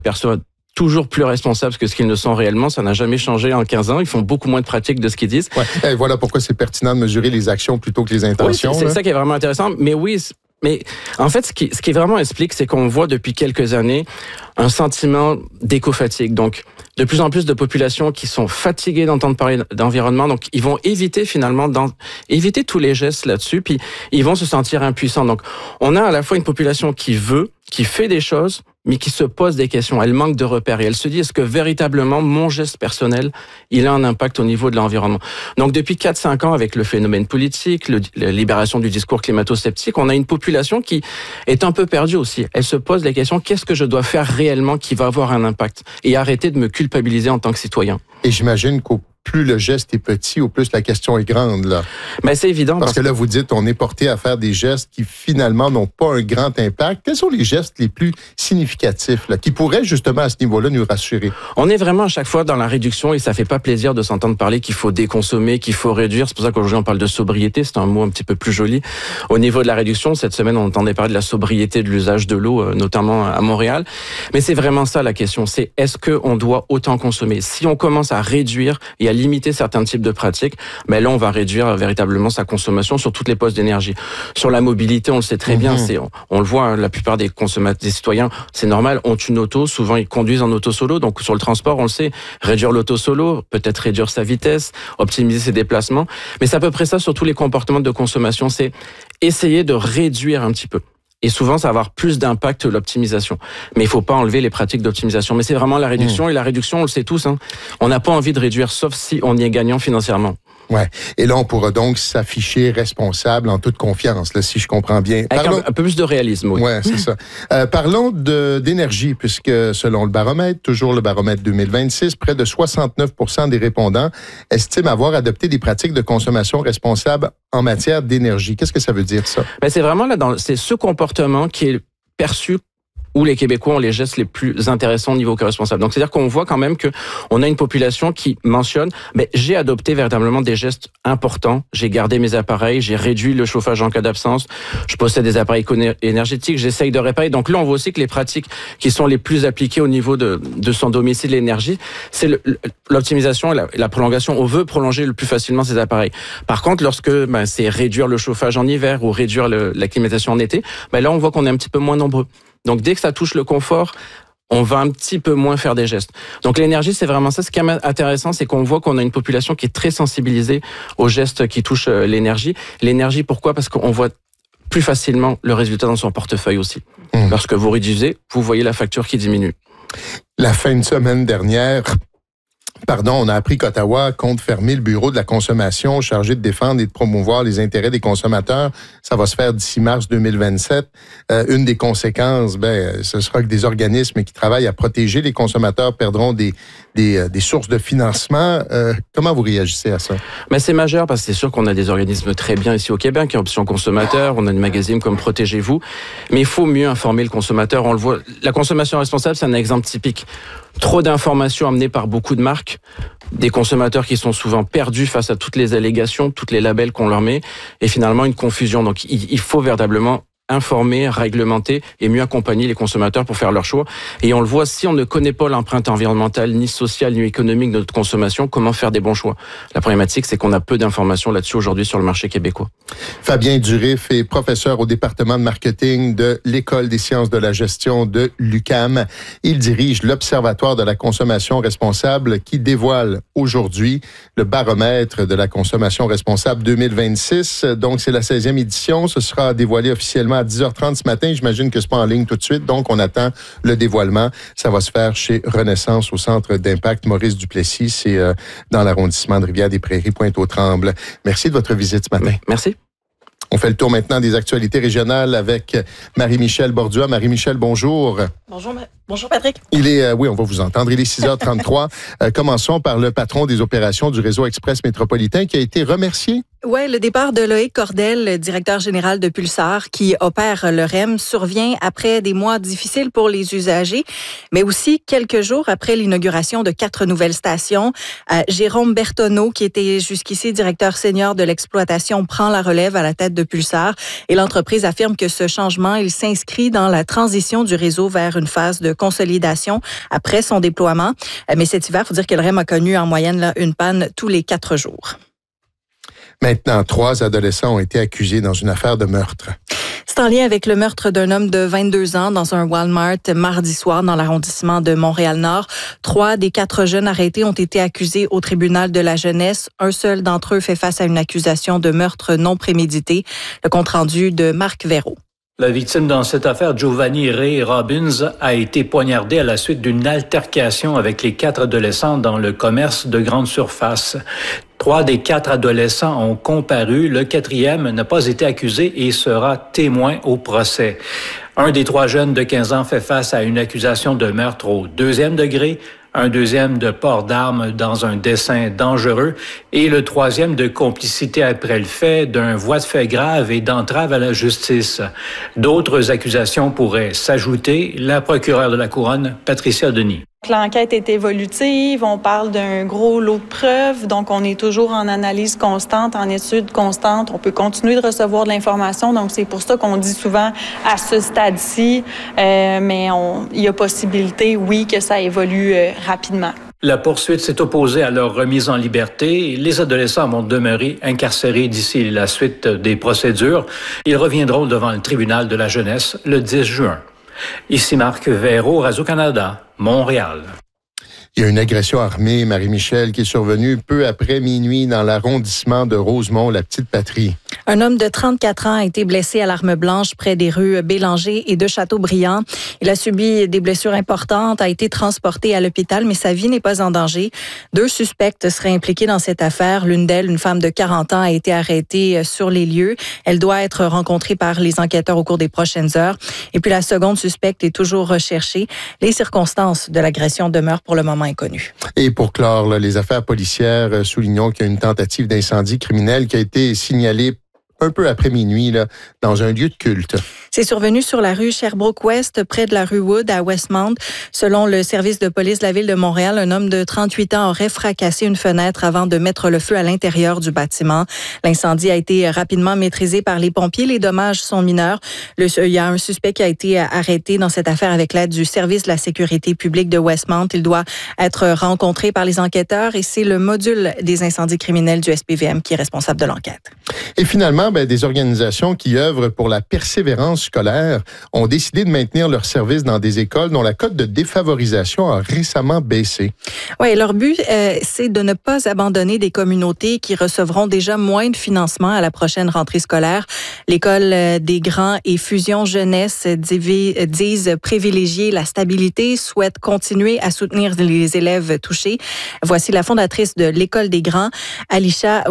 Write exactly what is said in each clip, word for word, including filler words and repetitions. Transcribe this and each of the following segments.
perçoivent toujours plus responsables que ce qu'ils ne sont réellement. Ça n'a jamais changé en quinze ans. Ils font beaucoup moins de pratiques de ce qu'ils disent. Ouais. Et voilà pourquoi c'est pertinent de mesurer les actions plutôt que les intentions. Oui, c'est, c'est ça qui est vraiment intéressant. Mais oui, mais en fait, ce qui, ce qui vraiment explique, c'est qu'on voit depuis quelques années un sentiment d'éco-fatigue. Donc, de plus en plus de populations qui sont fatiguées d'entendre parler d'environnement. Donc, ils vont éviter finalement, éviter tous les gestes là-dessus, puis ils vont se sentir impuissants. Donc, on a à la fois une population qui veut, qui fait des choses, mais qui se pose des questions. Elle manque de repères et elle se dit, est-ce que véritablement mon geste personnel, il a un impact au niveau de l'environnement? Donc depuis quatre cinq ans, avec le phénomène politique, le, la libération du discours climato-sceptique, on a une population qui est un peu perdue aussi. Elle se pose les questions, qu'est-ce que je dois faire réellement qui va avoir un impact? Et arrêter de me culpabiliser en tant que citoyen. Et j'imagine qu'au plus le geste est petit, au plus la question est grande, là. Ben, c'est évident. Parce, parce que là, vous dites, on est porté à faire des gestes qui, finalement, n'ont pas un grand impact. Quels sont les gestes les plus significatifs, là, qui pourraient, justement, à ce niveau-là, nous rassurer? On est vraiment à chaque fois dans la réduction et ça fait pas plaisir de s'entendre parler qu'il faut déconsommer, qu'il faut réduire. C'est pour ça qu'aujourd'hui, on parle de sobriété. C'est un mot un petit peu plus joli. Au niveau de la réduction, cette semaine, on entendait parler de la sobriété de l'usage de l'eau, notamment à Montréal. Mais c'est vraiment ça, la question. C'est est-ce qu'on doit autant consommer? Si on commence à réduire et à limiter certains types de pratiques, mais là, on va réduire véritablement sa consommation sur toutes les postes d'énergie. Sur la mobilité, on le sait très mmh. bien, c'est, on, on le voit, hein, la plupart des consommateurs, des citoyens, c'est normal, ont une auto, souvent ils conduisent en auto solo, donc sur le transport, on le sait, réduire l'auto solo, peut-être réduire sa vitesse, optimiser ses déplacements, mais c'est à peu près ça sur tous les comportements de consommation, c'est essayer de réduire un petit peu. Et souvent, ça va avoir plus d'impact que l'optimisation. Mais il faut pas enlever les pratiques d'optimisation. Mais c'est vraiment la réduction. Mmh. Et la réduction, on le sait tous, hein. On n'a pas envie de réduire, sauf si on y est gagnant financièrement. Ouais. Et là, on pourra donc s'afficher responsable en toute confiance, là, si je comprends bien. Avec parlons... un, un peu plus de réalisme, oui. Ouais, c'est ça. Euh, parlons de, d'énergie, puisque selon le baromètre, toujours le baromètre deux mille vingt-six, près de soixante-neuf pour cent des répondants estiment avoir adopté des pratiques de consommation responsable en matière d'énergie. Qu'est-ce que ça veut dire, ça? Ben, c'est vraiment là, dans, c'est ce comportement qui est perçu où les Québécois ont les gestes les plus intéressants au niveau co-responsable. Donc, c'est-à-dire qu'on voit quand même que on a une population qui mentionne, mais j'ai adopté véritablement des gestes importants. J'ai gardé mes appareils, j'ai réduit le chauffage en cas d'absence, je possède des appareils énergétiques, j'essaye de réparer. Donc là, on voit aussi que les pratiques qui sont les plus appliquées au niveau de, de son domicile l'énergie, c'est le, l'optimisation et la, la prolongation. On veut prolonger le plus facilement ces appareils. Par contre, lorsque ben, c'est réduire le chauffage en hiver ou réduire le, la climatisation en été, ben là, on voit qu'on est un petit peu moins nombreux. Donc, dès que ça touche le confort, on va un petit peu moins faire des gestes. Donc, l'énergie, c'est vraiment ça. Ce qui est intéressant, c'est qu'on voit qu'on a une population qui est très sensibilisée aux gestes qui touchent l'énergie. L'énergie, pourquoi? Parce qu'on voit plus facilement le résultat dans son portefeuille aussi. Mmh. Lorsque vous réduisez, vous voyez la facture qui diminue. La fin de semaine dernière... Pardon, on a appris qu'Ottawa compte fermer le bureau de la consommation chargé de défendre et de promouvoir les intérêts des consommateurs. Ça va se faire d'ici mars deux mille vingt-sept. Euh, une des conséquences, ben, ce sera que des organismes qui travaillent à protéger les consommateurs perdront des, des, des sources de financement. Euh, comment vous réagissez à ça? Mais c'est majeur parce que c'est sûr qu'on a des organismes très bien ici au Québec, qui ont Option Consommateur, on a des magazines comme Protégez-vous, mais il faut mieux informer le consommateur. On le voit, la consommation responsable, c'est un exemple typique. Trop d'informations amenées par beaucoup de marques, des consommateurs qui sont souvent perdus face à toutes les allégations, toutes les labels qu'on leur met, et finalement une confusion. Donc il faut véritablement informer, réglementer et mieux accompagner les consommateurs pour faire leur choix. Et on le voit, si on ne connaît pas l'empreinte environnementale, ni sociale, ni économique de notre consommation, comment faire des bons choix? La problématique, c'est qu'on a peu d'informations là-dessus aujourd'hui sur le marché québécois. Fabien Durif est professeur au département de marketing de l'École des sciences de la gestion de l'U Q A M. Il dirige l'Observatoire de la consommation responsable qui dévoile aujourd'hui le baromètre de la consommation responsable deux mille vingt-six. Donc, c'est la seizième édition. Ce sera dévoilé officiellement à dix heures trente ce matin. J'imagine que c'est pas en ligne tout de suite, donc on attend le dévoilement. Ça va se faire chez Renaissance au Centre d'impact Maurice Duplessis. C'est euh, dans l'arrondissement de Rivière-des-Prairies, Pointe-aux-Trembles. Merci de votre visite ce matin. Merci. On fait le tour maintenant des actualités régionales avec Marie-Michel Bordua. Marie-Michel, bonjour. Bonjour, bonjour Patrick. Il est, euh, oui, on va vous entendre. Il est six heures trente-trois. euh, commençons par le patron des opérations du réseau Express métropolitain qui a été remercié Oui, le départ de Loïc Cordel, directeur général de Pulsar, qui opère le R E M, survient après des mois difficiles pour les usagers, mais aussi quelques jours après l'inauguration de quatre nouvelles stations. Euh, Jérôme Bertonneau, qui était jusqu'ici directeur senior de l'exploitation, prend la relève à la tête de Pulsar et l'entreprise affirme que ce changement, il s'inscrit dans la transition du réseau vers une phase de consolidation après son déploiement. Euh, mais cet hiver, il faut dire que le R E M a connu en moyenne là, une panne tous les quatre jours. Maintenant, trois adolescents ont été accusés dans une affaire de meurtre. C'est en lien avec le meurtre d'un homme de vingt-deux ans dans un Walmart mardi soir dans l'arrondissement de Montréal-Nord. Trois des quatre jeunes arrêtés ont été accusés au tribunal de la jeunesse. Un seul d'entre eux fait face à une accusation de meurtre non prémédité. Le compte-rendu de Marc Véraud. La victime dans cette affaire, Giovanni Ray Robbins, a été poignardé à la suite d'une altercation avec les quatre adolescents dans le commerce de grande surface. Trois des quatre adolescents ont comparu. Le quatrième n'a pas été accusé et sera témoin au procès. Un des trois jeunes de quinze ans fait face à une accusation de meurtre au deuxième degré, un deuxième de port d'armes dans un dessein dangereux et le troisième de complicité après le fait d'un voie de fait grave et d'entrave à la justice. D'autres accusations pourraient s'ajouter. La procureure de la Couronne, Patricia Denis. L'enquête est évolutive, on parle d'un gros lot de preuves, donc on est toujours en analyse constante, en étude constante. On peut continuer de recevoir de l'information, donc c'est pour ça qu'on dit souvent à ce stade-ci, euh, mais on, il y a possibilité, oui, que ça évolue euh, rapidement. La poursuite s'est opposée à leur remise en liberté. Les adolescents vont demeurer incarcérés d'ici la suite des procédures. Ils reviendront devant le tribunal de la jeunesse le dix juin. Ici Marc Véraud, Radio-Canada, Montréal. Il y a une agression armée, Marie-Michel, qui est survenue peu après minuit dans l'arrondissement de Rosemont, la Petite Patrie. Un homme de trente-quatre ans a été blessé à l'arme blanche près des rues Bélanger et de Châteaubriand. Il a subi des blessures importantes, a été transporté à l'hôpital, mais sa vie n'est pas en danger. Deux suspectes seraient impliqués dans cette affaire. L'une d'elles, une femme de quarante ans, a été arrêtée sur les lieux. Elle doit être rencontrée par les enquêteurs au cours des prochaines heures. Et puis la seconde suspecte est toujours recherchée. Les circonstances de l'agression demeurent pour le moment inconnues. Et pour clore là, les affaires policières, soulignons qu'il y a une tentative d'incendie criminel qui a été signalée un peu après minuit là, dans un lieu de culte. C'est survenu sur la rue Sherbrooke-Ouest, près de la rue Wood, à Westmount. Selon le service de police de la Ville de Montréal, un homme de trente-huit ans aurait fracassé une fenêtre avant de mettre le feu à l'intérieur du bâtiment. L'incendie a été rapidement maîtrisé par les pompiers. Les dommages sont mineurs. Le, il y a un suspect qui a été arrêté dans cette affaire avec l'aide du service de la sécurité publique de Westmount. Il doit être rencontré par les enquêteurs et c'est le module des incendies criminels du S P V M qui est responsable de l'enquête. Et finalement, ben, des organisations qui œuvrent pour la persévérance scolaire ont décidé de maintenir leurs services dans des écoles dont la cote de défavorisation a récemment baissé. Oui, leur but, euh, c'est de ne pas abandonner des communautés qui recevront déjà moins de financement à la prochaine rentrée scolaire. L'École des Grands et Fusion Jeunesse disent privilégier la stabilité, souhaitent continuer à soutenir les élèves touchés. Voici la fondatrice de l'École des Grands, Alisha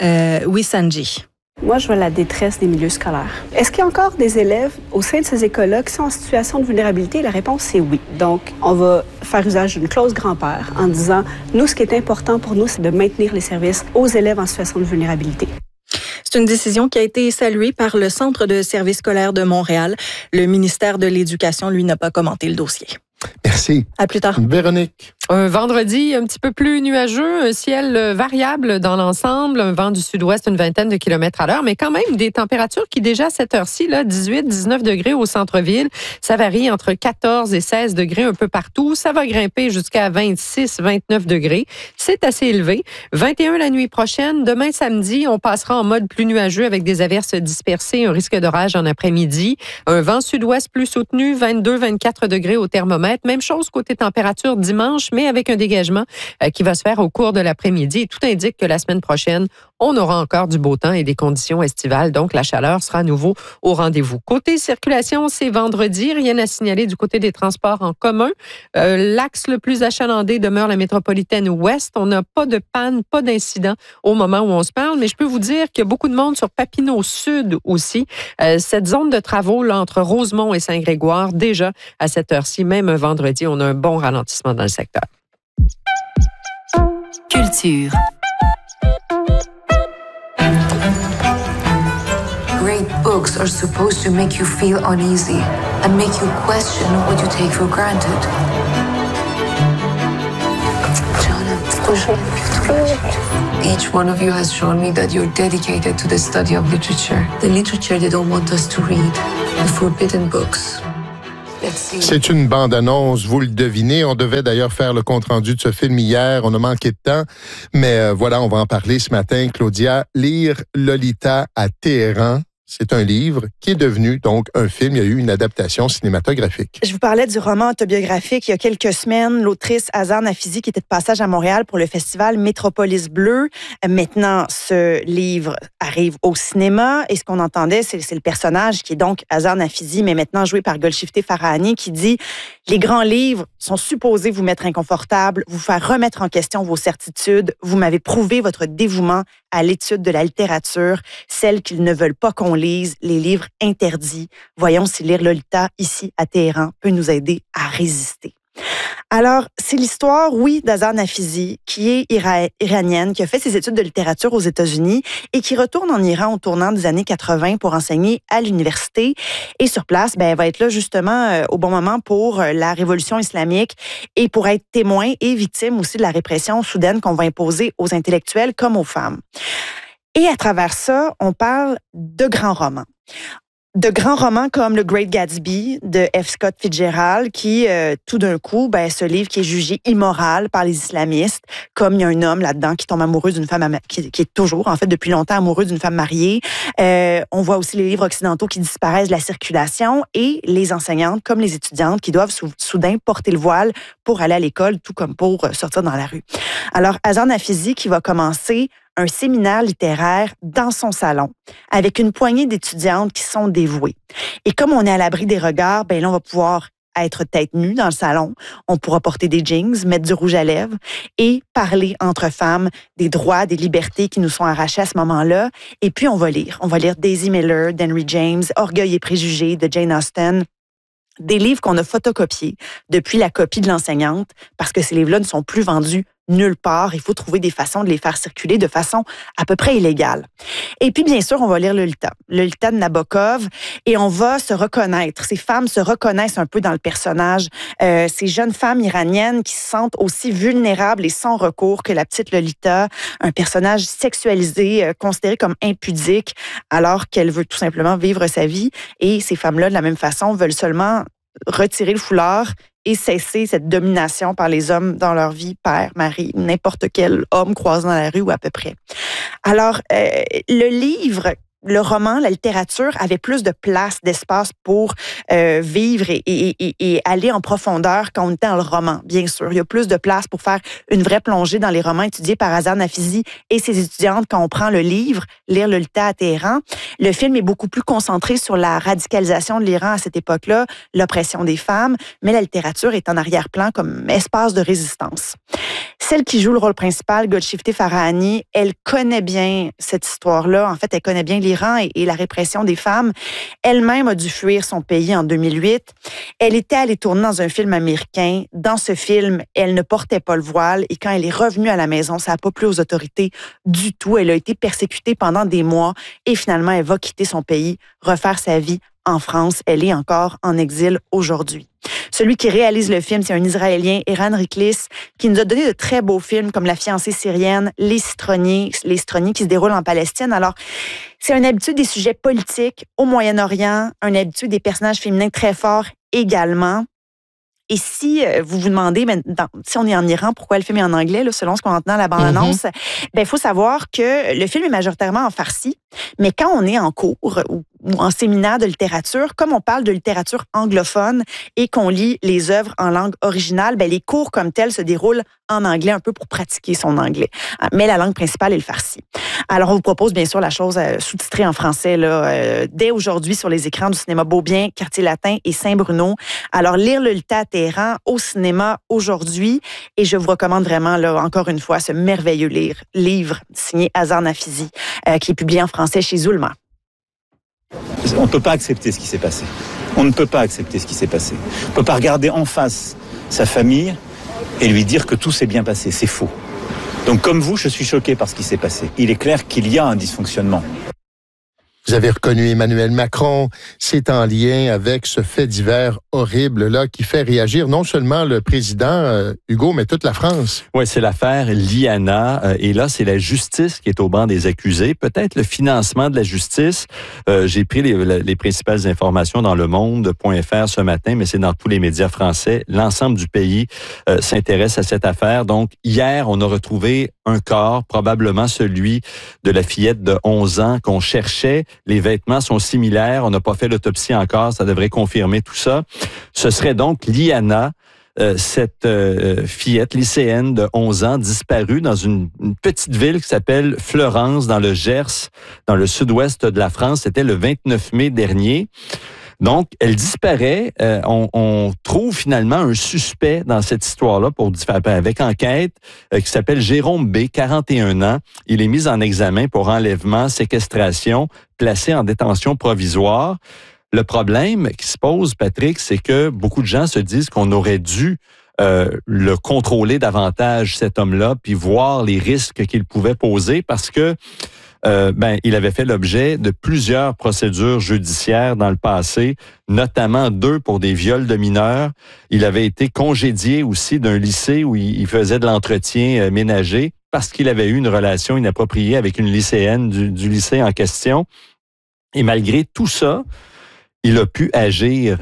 Wisanji. Moi, je vois la détresse des milieux scolaires. Est-ce qu'il y a encore des élèves au sein de ces écoles-là qui sont en situation de vulnérabilité? La réponse, c'est oui. Donc, on va faire usage d'une clause grand-père en disant, nous, ce qui est important pour nous, c'est de maintenir les services aux élèves en situation de vulnérabilité. C'est une décision qui a été saluée par le Centre de services scolaires de Montréal. Le ministère de l'Éducation, lui, n'a pas commenté le dossier. Merci. À plus tard. Véronique. Un vendredi un petit peu plus nuageux, un ciel variable dans l'ensemble, un vent du sud-ouest, une vingtaine de kilomètres à l'heure, mais quand même des températures qui déjà à cette heure-ci, là, dix-huit, dix-neuf degrés au centre-ville. Ça varie entre quatorze et seize degrés un peu partout. Ça va grimper jusqu'à vingt-six, vingt-neuf degrés. C'est assez élevé. vingt et un la nuit prochaine. Demain samedi, on passera en mode plus nuageux avec des averses dispersées, un risque d'orage en après-midi. Un vent sud-ouest plus soutenu, vingt-deux, vingt-quatre degrés au thermomètre. Même chose côté température dimanche, mais avec un dégagement euh, qui va se faire au cours de l'après-midi. Et tout indique que la semaine prochaine, on aura encore du beau temps et des conditions estivales. Donc, la chaleur sera à nouveau au rendez-vous. Côté circulation, c'est vendredi. Rien à signaler du côté des transports en commun. Euh, l'axe le plus achalandé demeure la métropolitaine ouest. On n'a pas de panne, pas d'incident au moment où on se parle. Mais je peux vous dire qu'il y a beaucoup de monde sur Papineau Sud aussi. Euh, cette zone de travaux là, entre Rosemont et Saint-Grégoire, déjà à cette heure-ci, même un vendredi, on a un bon ralentissement dans le secteur. Culture. great books are supposed to make you feel uneasy and make you question what you take for granted. Each one of you has shown me that you're dedicated to the study of literature. The literature they don't want us to read. The forbidden books. C'est une bande-annonce, vous le devinez. On devait d'ailleurs faire le compte-rendu de ce film hier. On a manqué de temps. Mais euh, voilà, on va en parler ce matin. Claudia, lire Lolita à Téhéran. C'est un livre qui est devenu donc un film. Il y a eu une adaptation cinématographique. Je vous parlais du roman autobiographique il y a quelques semaines. L'autrice Azar Nafizi qui était de passage à Montréal pour le festival Métropolis Bleu. Maintenant, ce livre arrive au cinéma et ce qu'on entendait, c'est, c'est le personnage qui est donc Azar Nafizi, mais maintenant joué par Golshifteh Farahani, qui dit « Les grands livres sont supposés vous mettre inconfortable, vous faire remettre en question vos certitudes. Vous m'avez prouvé votre dévouement à l'étude de la littérature, celle qu'ils ne veulent pas qu'on lise, les livres interdits. Voyons si lire Lolita ici à Téhéran peut nous aider à résister. » Alors, c'est l'histoire, oui, d'Azar Nafizi, qui est ira- iranienne, qui a fait ses études de littérature aux États-Unis et qui retourne en Iran au tournant des années quatre-vingts pour enseigner à l'université. Et sur place, ben, elle va être là justement euh, au bon moment pour euh, la révolution islamique et pour être témoin et victime aussi de la répression soudaine qu'on va imposer aux intellectuels comme aux femmes. Et à travers ça, on parle de grands romans. De grands romans comme Le Great Gatsby de F. Scott Fitzgerald, qui, euh, tout d'un coup, ben, ce livre qui est jugé immoral par les islamistes, comme il y a un homme là-dedans qui tombe amoureux d'une femme, qui, qui est toujours, en fait, depuis longtemps amoureux d'une femme mariée. Euh, on voit aussi les livres occidentaux qui disparaissent de la circulation et les enseignantes, comme les étudiantes, qui doivent sou- soudain porter le voile pour aller à l'école, tout comme pour sortir dans la rue. Alors, Azar Nafizi qui va commencer un séminaire littéraire dans son salon avec une poignée d'étudiantes qui sont dévouées. Et comme on est à l'abri des regards, ben là, on va pouvoir être tête nue dans le salon. On pourra porter des jeans, mettre du rouge à lèvres et parler entre femmes des droits, des libertés qui nous sont arrachés à ce moment-là. Et puis, on va lire. On va lire Daisy Miller, d'Henry James, Orgueil et préjugés de Jane Austen. Des livres qu'on a photocopiés depuis la copie de l'enseignante parce que ces livres-là ne sont plus vendus nulle part. Il faut trouver des façons de les faire circuler de façon à peu près illégale. Et puis, bien sûr, on va lire Lolita. Lolita de Nabokov et on va se reconnaître. Ces femmes se reconnaissent un peu dans le personnage. Euh, ces jeunes femmes iraniennes qui se sentent aussi vulnérables et sans recours que la petite Lolita, un personnage sexualisé, euh, considéré comme impudique, alors qu'elle veut tout simplement vivre sa vie. Et ces femmes-là, de la même façon, veulent seulement retirer le foulard et cesser cette domination par les hommes dans leur vie, père, mari, n'importe quel homme croisé dans la rue ou à peu près. Alors, euh, le livre, le roman, la littérature avait plus de place, d'espace pour euh, vivre et, et, et, et aller en profondeur quand on était dans le roman, bien sûr. Il y a plus de place pour faire une vraie plongée dans les romans étudiés par Azar Nafizi et ses étudiantes quand on prend le livre, lire Lolita à Téhéran. Le film est beaucoup plus concentré sur la radicalisation de l'Iran à cette époque-là, l'oppression des femmes, mais la littérature est en arrière-plan comme espace de résistance. Celle qui joue le rôle principal, Golshifteh Farahani, elle connaît bien cette histoire-là. En fait, elle connaît bien l'Iran et, et la répression des femmes. Elle-même a dû fuir son pays en deux mille huit. Elle était allée tourner dans un film américain. Dans ce film, elle ne portait pas le voile et quand elle est revenue à la maison, ça n'a pas plu aux autorités du tout. Elle a été persécutée pendant des mois et finalement, elle va quitter son pays, refaire sa vie en France. Elle est encore en exil aujourd'hui. Celui qui réalise le film, c'est un Israélien, Eran Riklis, qui nous a donné de très beaux films comme La fiancée syrienne, Les citronniers, Les citronniers qui se déroulent en Palestine. Alors, c'est un habitué des sujets politiques au Moyen-Orient, un habitué des personnages féminins très forts également. Et si euh, vous vous demandez, ben, dans, si on est en Iran, pourquoi le film est en anglais, là, selon ce qu'on entend à la bande-annonce, mm-hmm. ben, il faut savoir que le film est majoritairement en farsi, mais quand on est en cours ou, ou en séminaire de littérature, comme on parle de littérature anglophone et qu'on lit les œuvres en langue originale, ben, les cours comme tels se déroulent en anglais un peu pour pratiquer son anglais. Mais la langue principale est le farsi. Alors, on vous propose bien sûr la chose euh, sous-titrée en français là, euh, dès aujourd'hui sur les écrans du cinéma Beaubien, Quartier Latin et Saint-Bruno. Alors, lire Lolita à Téhéran au cinéma aujourd'hui et je vous recommande vraiment, là, encore une fois, ce merveilleux livre, livre signé Azar Nafizi euh, qui est publié en français chez Zulma. On ne peut pas accepter ce qui s'est passé. On ne peut pas accepter ce qui s'est passé. On ne peut pas regarder en face sa famille et lui dire que tout s'est bien passé. C'est faux. Donc comme vous, je suis choqué par ce qui s'est passé. Il est clair qu'il y a un dysfonctionnement. Vous avez reconnu Emmanuel Macron. C'est en lien avec ce fait divers horrible-là qui fait réagir non seulement le président euh, Hugo, mais toute la France. Oui, c'est l'affaire Liana. Euh, et là, c'est la justice qui est au banc des accusés. Peut-être le financement de la justice. Euh, j'ai pris les, les principales informations dans le monde point f r ce matin, mais c'est dans tous les médias français. L'ensemble du pays euh, s'intéresse à cette affaire. Donc, hier, on a retrouvé un corps, probablement celui de la fillette de onze ans qu'on cherchait. Les vêtements sont similaires. On n'a pas fait l'autopsie encore. Ça devrait confirmer tout ça. Ce serait donc Liana, euh, cette euh, fillette lycéenne de onze ans, disparue dans une, une petite ville qui s'appelle Fleurance, dans le Gers, dans le sud-ouest de la France. C'était le vingt-neuf mai dernier. Donc, elle disparaît. Euh, on, on trouve finalement un suspect dans cette histoire-là pour avec enquête euh, qui s'appelle Jérôme B, quarante et un ans. Il est mis en examen pour enlèvement, séquestration, placé en détention provisoire. Le problème qui se pose, Patrick, c'est que beaucoup de gens se disent qu'on aurait dû euh, le contrôler davantage, cet homme-là, puis voir les risques qu'il pouvait poser parce que Euh, ben, il avait fait l'objet de plusieurs procédures judiciaires dans le passé, notamment deux pour des viols de mineurs. Il avait été congédié aussi d'un lycée où il faisait de l'entretien euh, ménager parce qu'il avait eu une relation inappropriée avec une lycéenne du, du lycée en question. Et malgré tout ça, il a pu agir.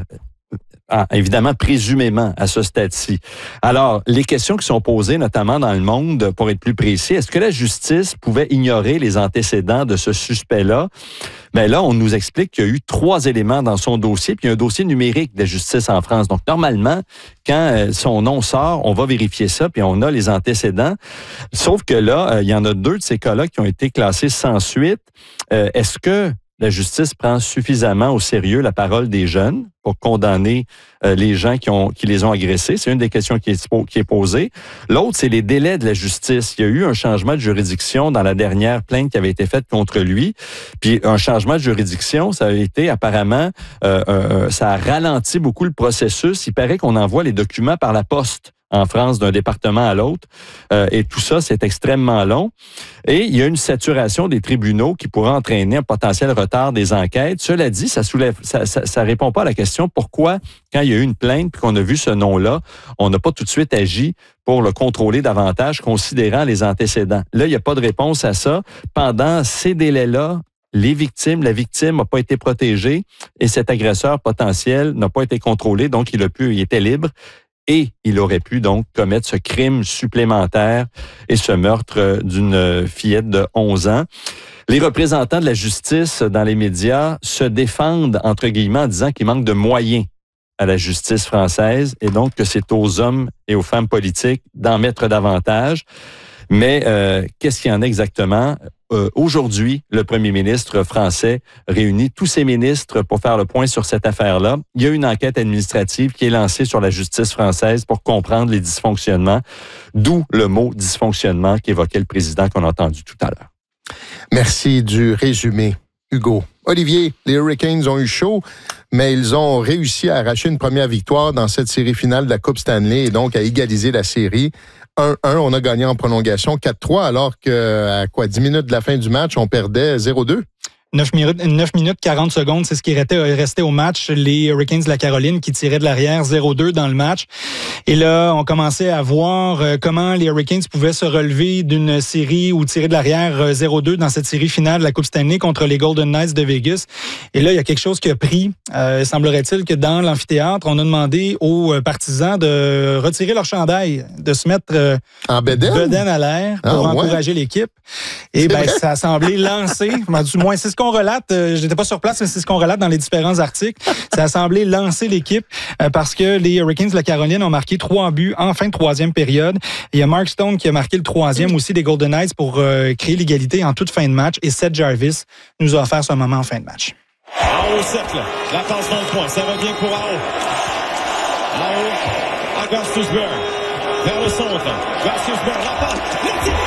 Ah, évidemment, présumément, à ce stade-ci. Alors, les questions qui sont posées, notamment dans le monde, pour être plus précis, est-ce que la justice pouvait ignorer les antécédents de ce suspect-là? Bien là, on nous explique qu'il y a eu trois éléments dans son dossier, puis il y a un dossier numérique de la justice en France. Donc, normalement, quand son nom sort, on va vérifier ça, puis on a les antécédents. Sauf que là, il y en a deux de ces cas-là qui ont été classés sans suite. Euh, est-ce que la justice prend suffisamment au sérieux la parole des jeunes pour condamner euh, les gens qui, ont, qui les ont agressés? C'est une des questions qui est, qui est posée. L'autre, c'est les délais de la justice. Il y a eu un changement de juridiction dans la dernière plainte qui avait été faite contre lui. Puis un changement de juridiction, ça a été apparemment, euh, euh, ça a ralenti beaucoup le processus. Il paraît qu'on envoie les documents par la poste en France, d'un département à l'autre. Euh, et tout ça, c'est extrêmement long. Et il y a une saturation des tribunaux qui pourrait entraîner un potentiel retard des enquêtes. Cela dit, ça soulève, ça, ça, ça répond pas à la question pourquoi, quand il y a eu une plainte puis qu'on a vu ce nom-là, on n'a pas tout de suite agi pour le contrôler davantage, considérant les antécédents. Là, il n'y a pas de réponse à ça. Pendant ces délais-là, les victimes, la victime n'a pas été protégée et cet agresseur potentiel n'a pas été contrôlé, donc il a pu, il était libre. Et il aurait pu donc commettre ce crime supplémentaire et ce meurtre d'une fillette de onze ans. Les représentants de la justice dans les médias se défendent, entre guillemets, en disant qu'il manque de moyens à la justice française et donc que c'est aux hommes et aux femmes politiques d'en mettre davantage. Mais euh, qu'est-ce qu'il y en a exactement? Euh, aujourd'hui, le premier ministre français réunit tous ses ministres pour faire le point sur cette affaire-là. Il y a une enquête administrative qui est lancée sur la justice française pour comprendre les dysfonctionnements, d'où le mot dysfonctionnement qu'évoquait le président qu'on a entendu tout à l'heure. Merci du résumé, Hugo. Olivier, les Hurricanes ont eu chaud, mais ils ont réussi à arracher une première victoire dans cette série finale de la Coupe Stanley et donc à égaliser la série. un un, on a gagné en prolongation quatre trois, alors qu'à quoi, dix minutes de la fin du match, on perdait zéro deux. neuf minutes, neuf minutes quarante secondes, c'est ce qui restait, restait au match. Les Hurricanes de la Caroline qui tiraient de l'arrière zéro deux dans le match. Et là, on commençait à voir comment les Hurricanes pouvaient se relever d'une série ou tirer de l'arrière zéro deux dans cette série finale de la Coupe Stanley contre les Golden Knights de Vegas. Et là, il y a quelque chose qui a pris. Euh, semblerait-il que dans l'amphithéâtre, on a demandé aux partisans de retirer leur chandail, de se mettre euh, en bedaine? bedaine à l'air pour ah, encourager ouais. l'équipe. Et ben, ça a semblé lancer, du moins c'est ce qu'on relate, euh, j'étais pas sur place, mais c'est ce qu'on relate dans les différents articles. Ça a semblé lancer l'équipe euh, parce que les Hurricanes de la Caroline ont marqué trois buts en fin de troisième période. Il y a Mark Stone qui a marqué le troisième aussi des Golden Knights pour euh, créer l'égalité en toute fin de match. Et Seth Jarvis nous a offert ce moment en fin de match. Ao au cercle, la passe dans le coin, ça va bien pour Ao. Ao, Augustusberg, vers le centre. Augustusberg, la passe, le tir!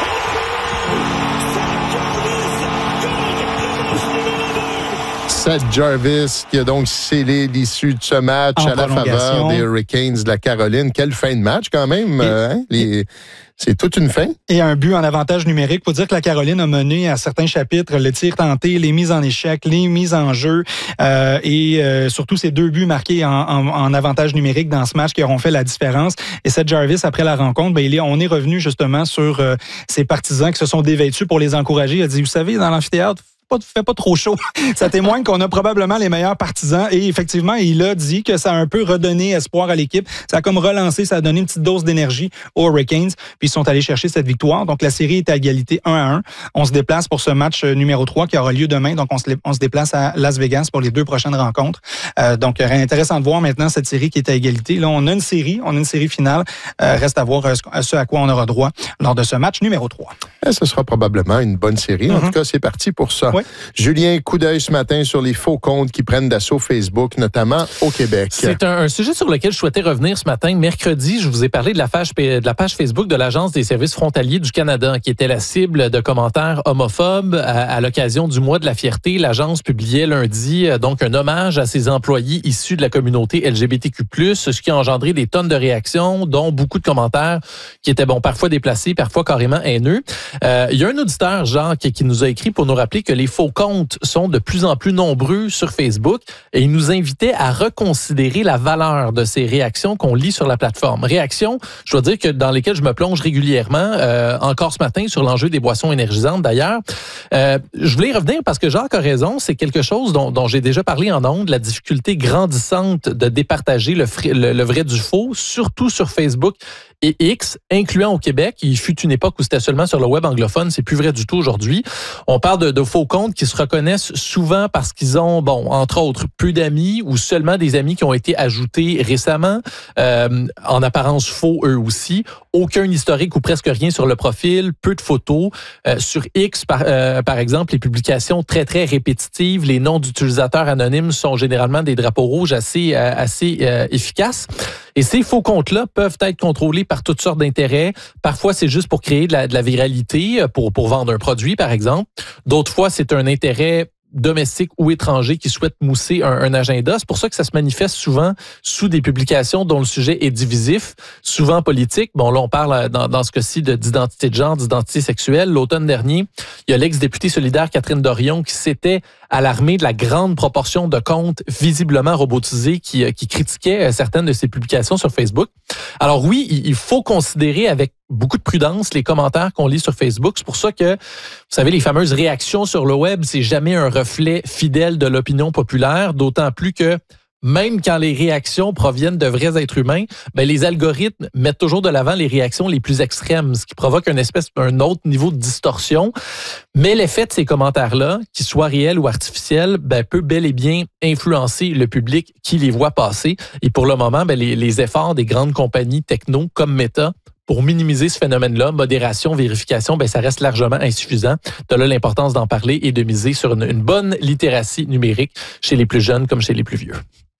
Seth Jarvis qui a donc scellé l'issue de ce match en à la faveur des Hurricanes de la Caroline. Quelle fin de match quand même. Et, euh, hein? Les... C'est toute une fin. Et un but en avantage numérique. Faut dire que la Caroline a mené à certains chapitres le tir tenté, les mises en échec, les mises en jeu euh, et euh, surtout ces deux buts marqués en, en, en avantage numérique dans ce match qui auront fait la différence. Et Seth Jarvis, après la rencontre, ben, il est, on est revenu justement sur euh, ces partisans qui se sont dévêtus pour les encourager. Il a dit, vous savez, dans l'amphithéâtre, pas, fait pas trop chaud. Ça témoigne qu'on a probablement les meilleurs partisans et effectivement, il a dit que ça a un peu redonné espoir à l'équipe. Ça a comme relancé, ça a donné une petite dose d'énergie aux Hurricanes puis ils sont allés chercher cette victoire. Donc, la série est à égalité un à un. On se déplace pour ce match numéro trois qui aura lieu demain. Donc, on se, on se déplace à Las Vegas pour les deux prochaines rencontres. Euh, donc, intéressant de voir maintenant cette série qui est à égalité. Là, on a une série, on a une série finale. Euh, reste à voir euh, ce à quoi on aura droit lors de ce match numéro trois. Et ce sera probablement une bonne série. En mm-hmm. tout cas, c'est parti pour ça. Oui. Julien, coup d'œil ce matin sur les faux comptes qui prennent d'assaut Facebook, notamment au Québec. C'est un, un sujet sur lequel je souhaitais revenir ce matin. Mercredi, je vous ai parlé de la page, de la page Facebook de l'Agence des services frontaliers du Canada, qui était la cible de commentaires homophobes. À, à l'occasion du mois de la fierté, l'agence publiait lundi donc un hommage à ses employés issus de la communauté L G B T Q plus, ce qui a engendré des tonnes de réactions, dont beaucoup de commentaires qui étaient bon parfois déplacés, parfois carrément haineux. Euh, il y a un auditeur, Jacques, qui nous a écrit pour nous rappeler que les faux comptes sont de plus en plus nombreux sur Facebook et il nous invitait à reconsidérer la valeur de ces réactions qu'on lit sur la plateforme. Réactions, je dois dire que dans lesquelles je me plonge régulièrement, euh, encore ce matin sur l'enjeu des boissons énergisantes d'ailleurs. Euh, je voulais y revenir parce que Jacques a raison, c'est quelque chose dont, dont j'ai déjà parlé en ondes, la difficulté grandissante de départager le, le, le vrai du faux, surtout sur Facebook et X, incluant au Québec. Il fut une époque où c'était seulement sur le web anglophone, c'est plus vrai du tout aujourd'hui. On parle de, de faux comptes qui se reconnaissent souvent parce qu'ils ont, bon, entre autres, peu d'amis ou seulement des amis qui ont été ajoutés récemment, euh, en apparence faux eux aussi. Aucun historique ou presque rien sur le profil, peu de photos. Euh, sur X, par, euh, par exemple, les publications très, très répétitives, les noms d'utilisateurs anonymes sont généralement des drapeaux rouges assez, euh, assez euh, efficaces. Et ces faux comptes-là peuvent être contrôlés par toutes sortes d'intérêts. Parfois, c'est juste pour créer de la, de la viralité, pour, pour vendre un produit, par exemple. D'autres fois, c'est un intérêt domestique ou étranger qui souhaitent mousser un, un agenda. C'est pour ça que ça se manifeste souvent sous des publications dont le sujet est divisif, souvent politique. Bon, là, on parle dans, dans ce cas-ci de, d'identité de genre, d'identité sexuelle. L'automne dernier, il y a l'ex-députée solidaire Catherine Dorion qui s'était alarmée de la grande proportion de comptes visiblement robotisés qui, qui critiquaient certaines de ses publications sur Facebook. Alors oui, il faut considérer avec beaucoup de prudence les commentaires qu'on lit sur Facebook. C'est pour ça que, vous savez, les fameuses réactions sur le web, c'est jamais un reflet fidèle de l'opinion populaire, d'autant plus que même quand les réactions proviennent de vrais êtres humains, ben les algorithmes mettent toujours de l'avant les réactions les plus extrêmes, ce qui provoque une espèce, un autre niveau de distorsion. Mais l'effet de ces commentaires-là, qu'ils soient réels ou artificiels, ben peut bel et bien influencer le public qui les voit passer. Et pour le moment, ben les, les efforts des grandes compagnies techno comme Meta pour minimiser ce phénomène-là, modération, vérification, ben ça reste largement insuffisant. De là l'importance d'en parler et de miser sur une, une bonne littératie numérique chez les plus jeunes comme chez les plus vieux.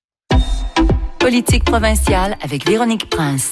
Politique provinciale avec Véronique Prince.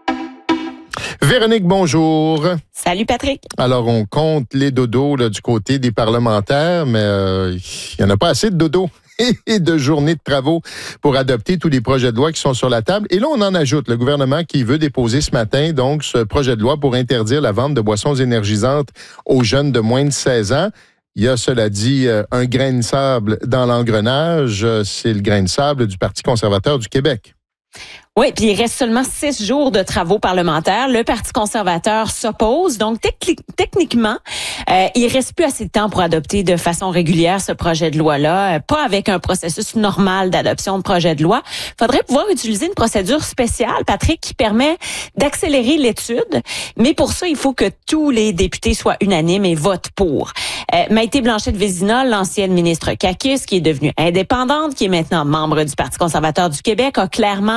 Véronique, bonjour. Salut Patrick. Alors, on compte les dodos là, du côté des parlementaires, mais euh, il n'y en a pas assez de dodos et de journées de travaux pour adopter tous les projets de loi qui sont sur la table. Et là, on en ajoute le gouvernement qui veut déposer ce matin donc ce projet de loi pour interdire la vente de boissons énergisantes aux jeunes de moins de seize ans. Il y a, cela dit, un grain de sable dans l'engrenage. C'est le grain de sable du Parti conservateur du Québec. Oui, puis il reste seulement six jours de travaux parlementaires. Le Parti conservateur s'oppose. Donc, techni- techniquement, euh, il reste plus assez de temps pour adopter de façon régulière ce projet de loi-là. Euh, pas avec un processus normal d'adoption de projet de loi. Il faudrait pouvoir utiliser une procédure spéciale, Patrick, qui permet d'accélérer l'étude. Mais pour ça, il faut que tous les députés soient unanimes et votent pour. Euh, Maïté Blanchette-Vézina, l'ancienne ministre Kakis, qui est devenue indépendante, qui est maintenant membre du Parti conservateur du Québec, a clairement manifesté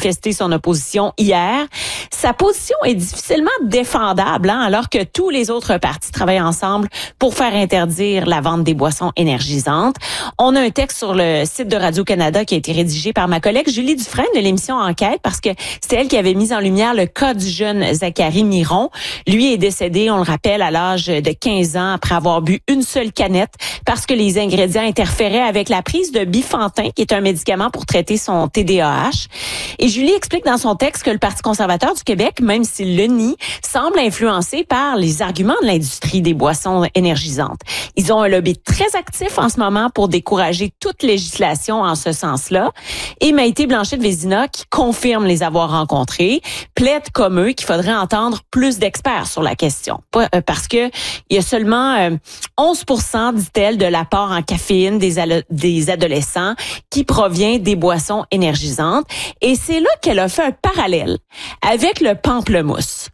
manifesté son opposition hier. Sa position est difficilement défendable, hein, alors que tous les autres partis travaillent ensemble pour faire interdire la vente des boissons énergisantes. On a un texte sur le site de Radio-Canada qui a été rédigé par ma collègue Julie Dufresne de l'émission Enquête, parce que c'est elle qui avait mis en lumière le cas du jeune Zachary Miron. Lui est décédé, on le rappelle, à l'âge de quinze ans après avoir bu une seule canette parce que les ingrédients interféraient avec la prise de Bifantin, qui est un médicament pour traiter son T D A H. Et Julie explique dans son texte que le Parti conservateur du Québec, même s'il le nie, semble influencé par les arguments de l'industrie des boissons énergisantes. Ils ont un lobby très actif en ce moment pour décourager toute législation en ce sens-là. Et Maïté Blanchette-Vézina, qui confirme les avoir rencontrés, plaide comme eux qu'il faudrait entendre plus d'experts sur la question. Parce que il y a seulement euh, onze pour cent, dit-elle, de l'apport en caféine des, alo- des adolescents qui provient des boissons énergisantes. Et c'est là qu'elle a fait un parallèle avec le pamplemousse.